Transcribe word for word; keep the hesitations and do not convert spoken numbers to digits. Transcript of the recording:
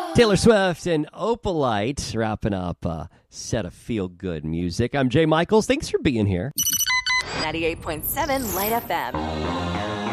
Taylor Swift and Opalite wrapping up a set of feel-good music. I'm Jay Michaels. Thanks for being here. ninety-eight point seven Light F M.